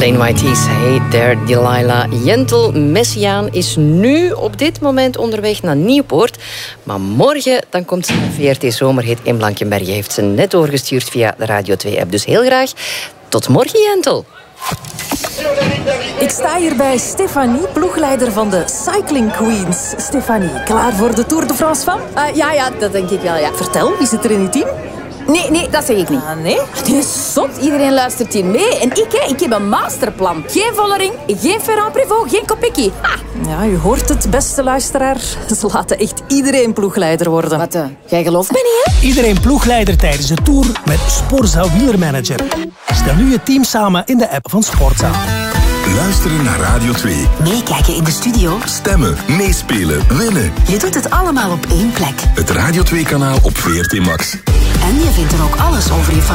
Plain White Tees, Hey There Delilah. Jentel Messiaan is nu op dit moment onderweg naar Nieuwpoort. Maar morgen dan komt ze naar VRT Zomerhit in Blankenberge. Heeft ze net doorgestuurd via de Radio 2-app. Dus heel graag tot morgen, Jentel. Ik sta hier bij Stefanie, ploegleider van de Cycling Queens. Stefanie, klaar voor de Tour de France van? Ja, dat denk ik wel, ja. Vertel, wie zit er in het team? Nee, dat zeg ik niet. Nee? Het is zot, iedereen luistert hier mee. En ik heb een masterplan. Geen Vollering, geen Ferrand Prévot, geen Kopecky. Ja, u hoort het, beste luisteraar. Ze laten echt iedereen ploegleider worden. Wat, jij gelooft me niet, hè? Iedereen ploegleider tijdens de Tour met Sporza Wielermanager. Stel nu je team samen in de app van Sporza. Luisteren naar Radio 2. Meekijken in de studio. Stemmen, meespelen, winnen. Je doet het allemaal op één plek. Het Radio 2-kanaal op VRT Max. En je vindt er ook alles over je